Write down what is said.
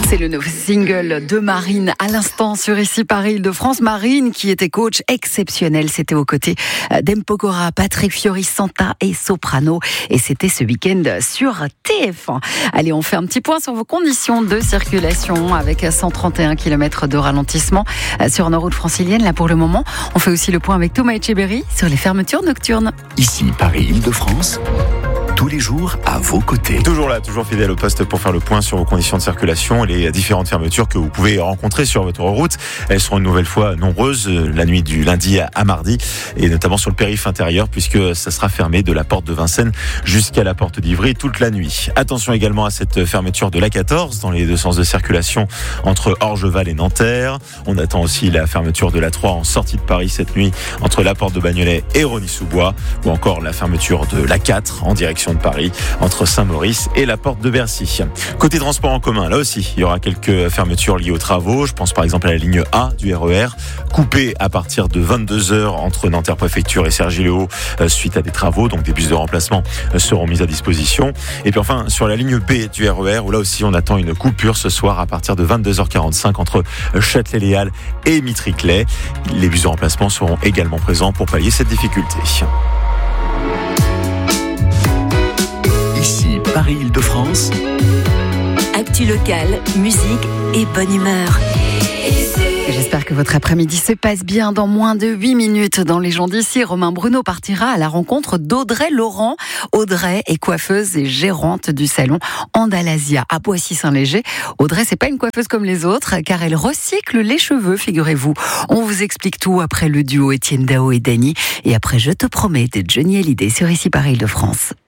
C'est le nouveau single de Marine à l'instant sur Ici Paris-Île-de-France. Marine qui était coach exceptionnel. C'était aux côtés d'Empokora, Patrick Fiori, Santa et Soprano. Et c'était ce week-end sur TF1. Allez, on fait un petit point sur vos conditions de circulation avec 131 km de ralentissement sur nos routes franciliennes. Là pour le moment, on fait aussi le point avec Thomas Etcheberry sur les fermetures nocturnes. Ici Paris-Île-de-France. Tous les jours à vos côtés. Toujours là, toujours fidèle au poste pour faire le point sur vos conditions de circulation et les différentes fermetures que vous pouvez rencontrer sur votre route. Elles seront une nouvelle fois nombreuses la nuit du lundi à mardi et notamment sur le périph' intérieur puisque ça sera fermé de la porte de Vincennes jusqu'à la porte d'Ivry toute la nuit. Attention également à cette fermeture de l'A14 dans les deux sens de circulation entre Orgeval et Nanterre. On attend aussi la fermeture de l'A3 en sortie de Paris cette nuit entre la porte de Bagnolet et Rosny-sous-Bois ou encore la fermeture de l'A4 en direction de Paris entre Saint-Maurice et la porte de Bercy. Côté transport en commun, là aussi, il y aura quelques fermetures liées aux travaux. Je pense par exemple à la ligne A du RER, coupée à partir de 22h entre Nanterre Préfecture et Cergy-le-Haut suite à des travaux. Donc des bus de remplacement seront mis à disposition. Et puis enfin, sur la ligne B du RER, où là aussi on attend une coupure ce soir à partir de 22h45 entre Châtelet-Les-Halles et Mitry-Claye. Les bus de remplacement seront également présents pour pallier cette difficulté. Ici Paris-Île-de-France. Actu locale, musique et bonne humeur. J'espère que votre après-midi se passe bien. Dans moins de 8 minutes dans les gens d'ici, Romain Bruno partira à la rencontre d'Audrey Laurent. Audrey est coiffeuse et gérante du salon Andalasia à Boissy-Saint-Léger. Audrey, c'est pas une coiffeuse comme les autres car elle recycle les cheveux, figurez-vous. On vous explique tout après le duo Étienne Dao et Dany et après Je te promets de Johnny Hallyday sur Ici Paris-Île-de-France.